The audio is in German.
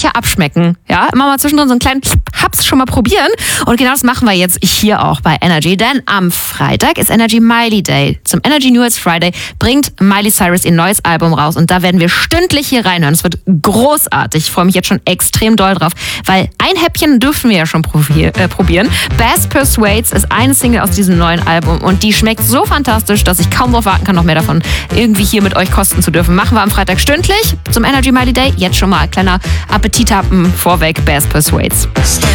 sicher abschmecken. Ja, immer mal zwischendrin so einen kleinen Haps schon mal probieren. Und genau das machen wir jetzt hier auch bei Energy. Denn am Freitag ist Energy Miley Day. Zum Energy Newest Friday bringt Miley Cyrus ihr neues Album raus. Und da werden wir stündlich hier reinhören. Es wird großartig. Ich freue mich jetzt schon extrem doll drauf. Weil ein Häppchen dürfen wir ja schon probieren. Bass Persuades ist eine Single aus diesem neuen Album. Und die schmeckt so fantastisch, dass ich kaum darauf warten kann, noch mehr davon irgendwie hier mit euch kosten zu dürfen. Machen wir am Freitag stündlich zum Energy Miley Day. Jetzt schon mal ein kleiner Appetithappen vorweg. Bass Persuades.